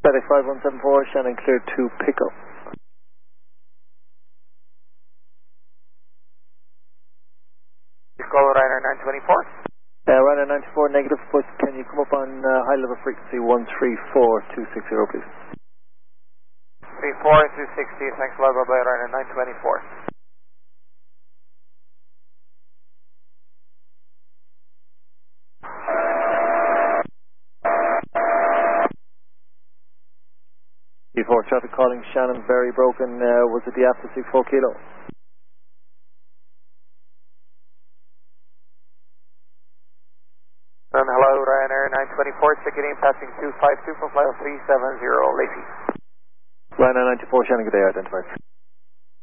FedEx 5174, Shannon clear to pick up. Call Ryanair 924. Ryanair 94, negative, but can you come up on high level frequency 134260, please? 34260, thanks a lot, bye bye, Ryanair 924. Before traffic calling Shannon, very broken, was it the after 64 kilo? Hello, Ryanair 924, ticketing passing 252 from flight 370, Lacey. Ryanair 94, Shannon, good day, identified.